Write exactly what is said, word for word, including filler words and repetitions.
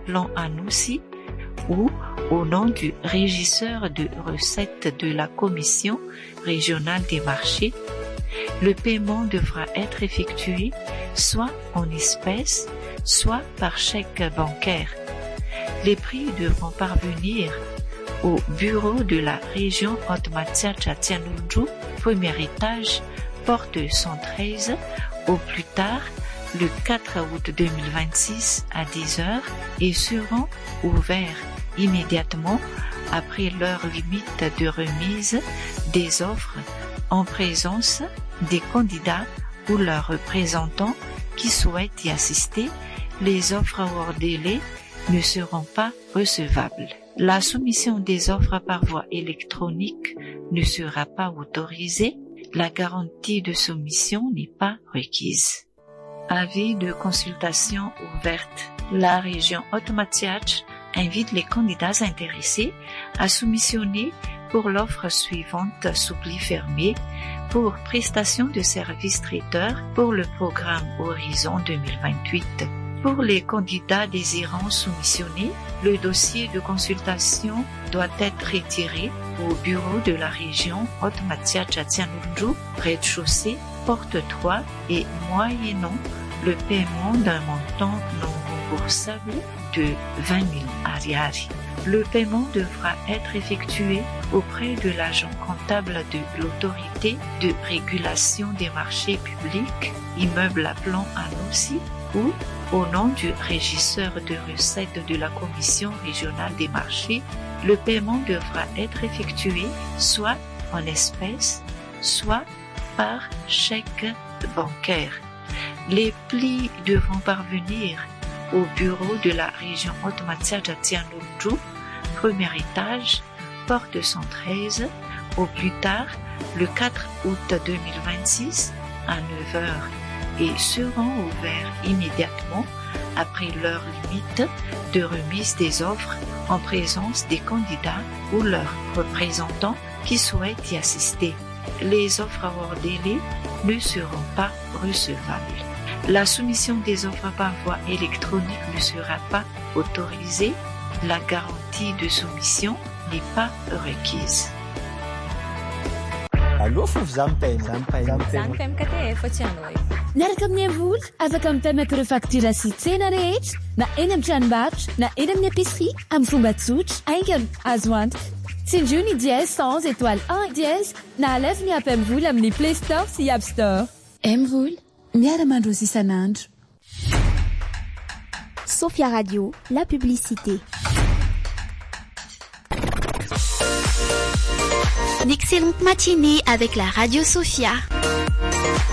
plan Anoussi ou au nom du régisseur de recettes de la Commission régionale des marchés, le paiement devra être effectué soit en espèces, soit par chèque bancaire. Les prix devront parvenir au bureau de la région Haute-Matsiach-Tianlunju, premier étage, porte cent treize, au plus tard le quatre août deux mille vingt-six à dix heures et seront ouverts immédiatement après l'heure limite de remise des offres en présence des candidats ou leurs représentants qui souhaitent y assister. Les offres hors délai ne seront pas recevables. La soumission des offres par voie électronique ne sera pas autorisée. La garantie de soumission n'est pas requise. Avis de consultation ouverte. La région Haute-Matsiach invite les candidats intéressés à soumissionner pour l'offre suivante sous pli fermé pour prestation de services traiteurs pour le programme Horizon deux mille vingt-huit. Pour les candidats désirant soumissionner, le dossier de consultation doit être retiré au bureau de la région Haute-Matsiach-Tianlunju, rez-de-chaussée, porte trois et moyennant le paiement d'un montant non remboursable de vingt mille ariary. Le paiement devra être effectué auprès de l'agent comptable de l'autorité de régulation des marchés publics, immeuble à plan Anoussi, ou au nom du régisseur de recettes de la Commission régionale des marchés. Le paiement devra être effectué soit en espèces, soit par chèque bancaire. Les plis devront parvenir au bureau de la région Haute-Matsiach-Tianlunju, premier étage, porte cent treize, au plus tard le quatre août deux mille vingt-six à neuf heures et seront ouverts immédiatement après l'heure limite de remise des offres en présence des candidats ou leurs représentants qui souhaitent y assister. Les offres hors délai ne seront pas recevables. La soumission des offres par voie électronique ne sera pas autorisée. La garantie de soumission n'est pas requise. Allô, faut zampem, zampem, zampem ka te efa tsy anao. Miaraka amin'ny amvola, afaka mitamaka ireo faktura sy tsena rehetra, na eny amin'ny tranombarotra, na eny amin'ny épicerie, amin'ny fomba tsotra, aingana azo antoka. Tsinjony dièse cent étoile un dièse, na alefa ny app Mvola amin'ny Play Store sy App Store. Mvola, miara-mandrozy isan'andro. Sophia Radio, la publicité. Une excellente matinée avec la Radio Sophia.